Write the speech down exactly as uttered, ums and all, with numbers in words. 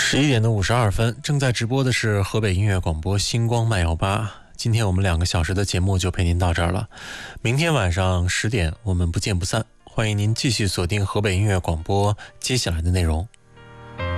十一点的五十二分，正在直播的是河北音乐广播星光慢摇吧。今天我们两个小时的节目就陪您到这儿了，明天晚上十点我们不见不散。欢迎您继续锁定河北音乐广播接下来的内容。